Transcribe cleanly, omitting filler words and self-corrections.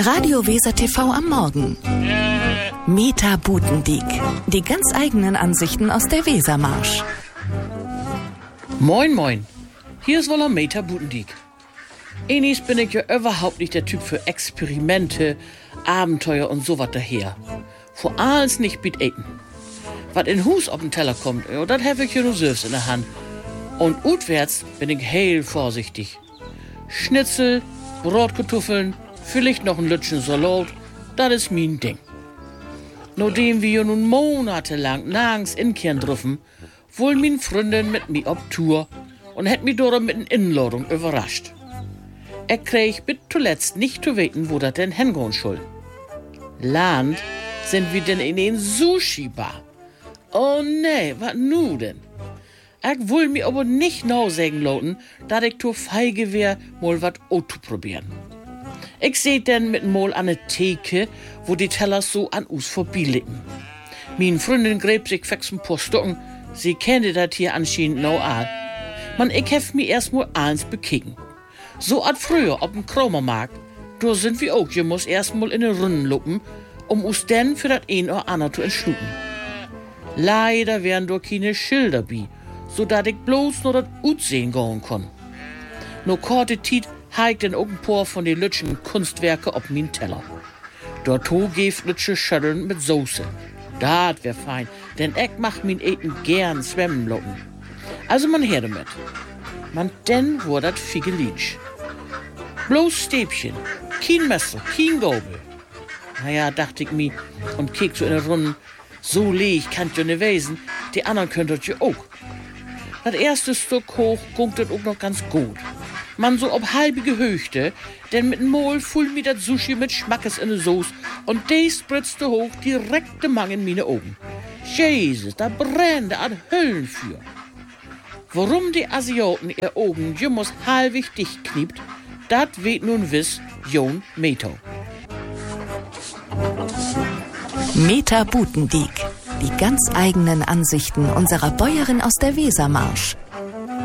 Radio Weser TV am Morgen. Meta Butendiek. Die ganz eigenen Ansichten aus der Wesermarsch. Moin, moin. Hier ist wohl Meta Butendiek. Enis bin ich ja überhaupt nicht der Typ für Experimente, Abenteuer und sowas daher. Vor allem nicht mit Eten. Was in Hus auf den Teller kommt, das habe ich ja nur selbst in der Hand. Und utwärts bin ich heel vorsichtig. Schnitzel, Brotkartoffeln, vielleicht noch ein Lütchen Salat, das ist mein Ding. Nachdem wir ja nun monatelang nirgends inkehren dürfen, wollen meine Freundin mit mir auf Tour und hat mich dort mit einer Inladung überrascht. Krieg bis zuletzt nicht zu weten, wo das denn hingehen soll. Land sind wir denn in den Sushi-Bar. Oh nee, was nu denn? Ich will mir aber nicht genau sagen lassen, dass ich zu feige wär, mal wat auszuprobieren. Ich seh denn mit mal an ne Theke, wo die Teller so an uns vorbeiliegen. Min Freundin gräbt sich fix ein paar Stocken, sie kennte das hier anscheinend noch an. Man, ich hef mir erst mal eins bekicken. So als früher auf dem Kromermarkt, da sind wir auch, je muss erst mal in den Runden luppen, um uns denn für das ein oder andere zu entschlucken. Leider wären da keine Schilder bi, so dass ich bloß nur das Utsehen gehen kann. No kurze Zeit habe ich dann auch ein paar von den lütschen Kunstwerke auf min Teller. Dort geeft lütsche Schötteln mit Soße. Dat wär fein, denn ich mach min Eten gern schwemmen locken. Also man her damit. Man denn wurde dat Figelitsch. Bloß Stäbchen, kein Messer, kein Gabel. Naja, dachte ich mir und kiek so in der Runde, so leeg kann ja ne wesen, die anderen können das ja auch. Das erste Stück hoch gungt das auch noch ganz gut. Man so ob halbe Gehöchte, denn mit dem Mol fuhl mir das Sushi mit Schmackes in der Soße und die spritzte hoch direkt Mang in meine Augen. Jesus, da brennte an Höllenfeuer. Warum die Asiaten ihr Augen jemals halbig dicht kniept, das weht nun wiss Jon Meto. Meta Butendiek. Die ganz eigenen Ansichten unserer Bäuerin aus der Wesermarsch.